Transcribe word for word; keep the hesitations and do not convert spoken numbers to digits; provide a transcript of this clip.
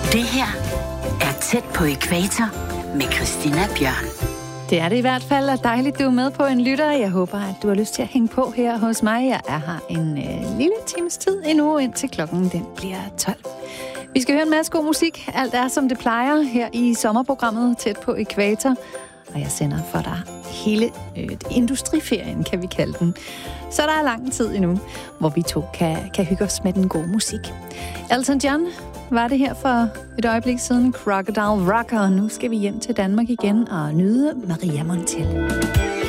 Det her er Tæt på ækvator med Christina Bjørn. Det er det i hvert fald, og dejligt, du er med på en lytter. Jeg håber, at du har lyst til at hænge på her hos mig. Jeg er her en øh, lille times tid endnu, indtil klokken den bliver tolv. Vi skal høre en masse god musik. Alt er, som det plejer her i sommerprogrammet Tæt på ækvator. Og jeg sender for dig hele øh, industriferien, kan vi kalde den. Så der er lang tid endnu, hvor vi to kan, kan hygge os med den gode musik. Elton John var det her for et øjeblik siden. Crocodile Rocker. Nu skal vi hjem til Danmark igen og nyde Maria Montell.